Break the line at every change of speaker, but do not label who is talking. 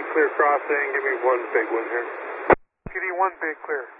clear crossing. Give me one big one here.
PD 1 big clear.